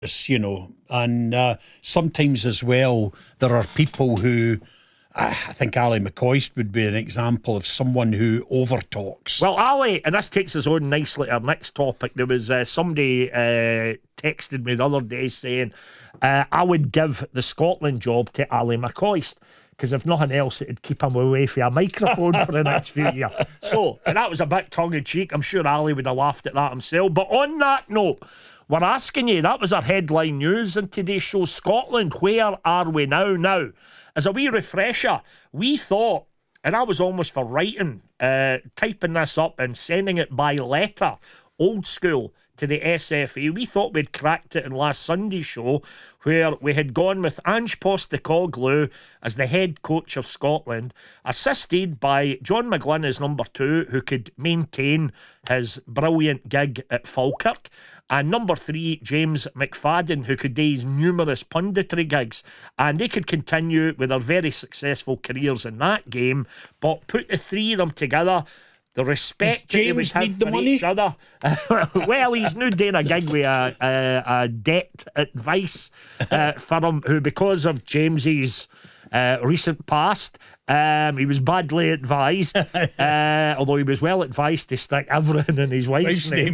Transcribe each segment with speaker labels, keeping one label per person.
Speaker 1: you know, and sometimes as well, there are people who. I think Ali McCoist would be an example of someone who overtalks.
Speaker 2: Well, Ali, and this takes us on nicely to our next topic. There was somebody texted me the other day saying I would give the Scotland job to Ali McCoist, because if nothing else, it'd keep him away from a microphone for the next few years. So, and that was a bit tongue-in-cheek. I'm sure Ali would have laughed at that himself. But on that note, we're asking you, that was our headline news in today's show. Scotland, where are we now? Now, as a wee refresher, we thought, and I was almost for writing, typing this up and sending it by letter, old school, to the SFA. We thought we'd cracked it in last Sunday's show, where we had gone with Ange Postecoglou as the head coach of Scotland, assisted by John McGlynn as number 2, who could maintain his brilliant gig at Falkirk, and number 3, James McFadden, who could do his numerous punditry gigs, and they could continue with their very successful careers in that game. But put the three of them together, the respect that he would have for each other. Well, he's now doing a gig with a debt advice firm who, because of James's recent past, he was badly advised, although he was well advised to stick everything in his wife's name.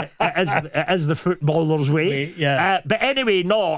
Speaker 2: It is the footballer's way.
Speaker 1: Yeah.
Speaker 2: But anyway, no,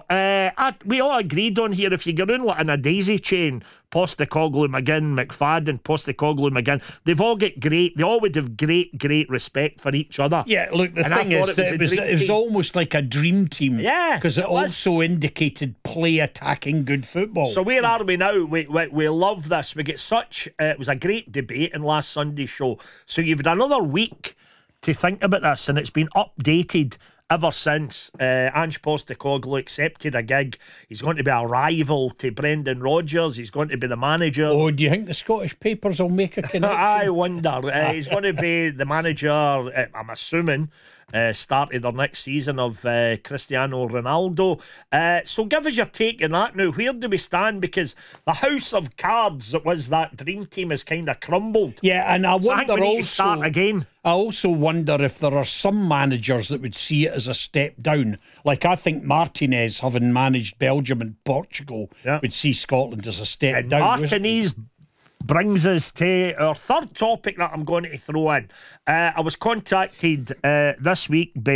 Speaker 2: we all agreed on here, if you go in like in a daisy chain, Postecoglou, McGinn, McFadden, Postecoglou, McGinn, they've all got they all would have great respect for each other.
Speaker 1: Yeah, look, the thing is that it was almost like a dream team.
Speaker 2: Yeah,
Speaker 1: because it also indicated play attacking good football.
Speaker 2: So where are we now? We love this. We get such it was a great debate in last Sunday's show. So you've had another week to think about this, and it's been updated ever since. Ange Postecoglou accepted a gig. He's going to be a rival to Brendan Rodgers. He's going to be the manager.
Speaker 1: Oh, do you think the Scottish papers will make a connection?
Speaker 2: I wonder. He's going to be the manager, I'm assuming, started their next season of Cristiano Ronaldo. So give us your take on that now. Where do we stand? Because the house of cards that was that dream team has kind of crumbled.
Speaker 1: Yeah, and I wonder
Speaker 2: we need to start again.
Speaker 1: I also wonder if there are some managers that would see it as a step down. Like, I think Martinez, having managed Belgium and Portugal, would see Scotland as a step down.
Speaker 2: Martinez brings us to our third topic that I'm going to throw in. I was contacted this week by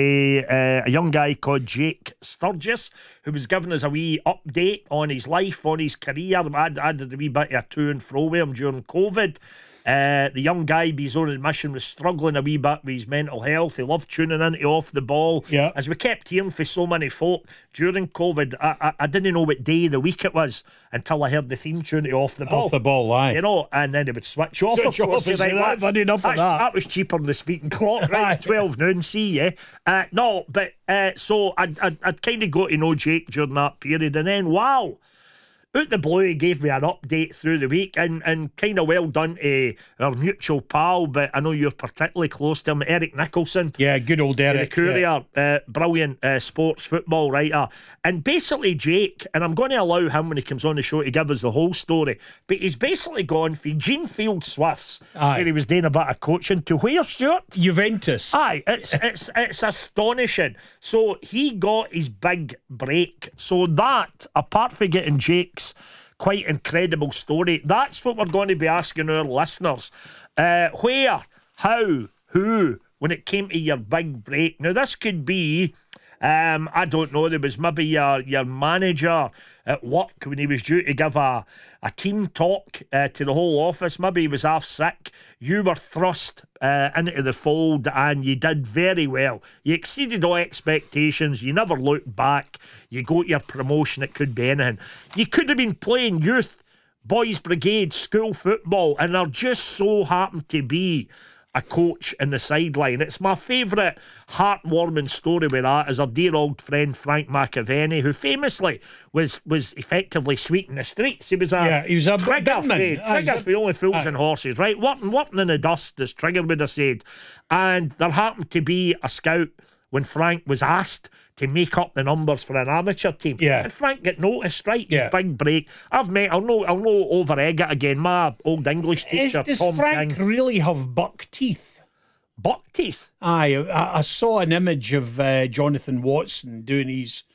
Speaker 2: a young guy called Jake Sturgis, who was giving us a wee update on his life, on his career. I did a wee bit of a to and fro with him during COVID. The young guy, by his own admission, was struggling a wee bit with his mental health. He loved tuning into Off the Ball.
Speaker 1: Yeah.
Speaker 2: As we kept hearing for so many folk during COVID, I didn't know what day of the week it was until I heard the theme tune to Off the Ball.
Speaker 1: Off the Ball, aye.
Speaker 2: You know, and then it would switch off.
Speaker 1: Switch
Speaker 2: of course,
Speaker 1: off,
Speaker 2: right,
Speaker 1: that's enough of that.
Speaker 2: That was cheaper than the speaking clock. Right, it's 12 noon, see ya. No, but so I'd kind of got to know Jake during that period, and then, wow, out the blue, he gave me an update through the week, and kind of well done to our mutual pal, but I know you're particularly close to him, Eric Nicholson.
Speaker 1: Yeah, good old Eric.
Speaker 2: The Courier, brilliant sports football writer. And basically, Jake, and I'm going to allow him when he comes on the show to give us the whole story, but he's basically gone from Genefield Swifts, where he was doing a bit of coaching, to where, Stuart?
Speaker 1: Juventus.
Speaker 2: Aye, it's astonishing. So he got his big break. So that, apart from getting Jake's quite incredible story, that's what we're going to be asking our listeners. Where, how, who, when it came to your big break. Now, this could be, I don't know, there was maybe your manager at work when he was due to give a team talk to the whole office. Maybe he was half sick. You were thrust into the fold, and you did very well. You exceeded all expectations. You never looked back. You got your promotion. It could be anything. You could have been playing youth, boys brigade, school football, and there just so happened to be a coach in the sideline. It's my favourite heartwarming story with that is our dear old friend Frank McAvenny, who famously was effectively sweeping the streets. He was a trigger for only fools and horses, right? Working in the dust, as Trigger would have said. And there happened to be a scout when Frank was asked to make up the numbers for an amateur team.
Speaker 1: Yeah.
Speaker 2: And Frank got noticed, right? His big break. I'll no over egg it again. My old English teacher,
Speaker 1: Does
Speaker 2: Tom
Speaker 1: Frank
Speaker 2: King.
Speaker 1: really have buck teeth?
Speaker 2: Buck teeth?
Speaker 1: Aye, I saw an image of Jonathan Watson doing his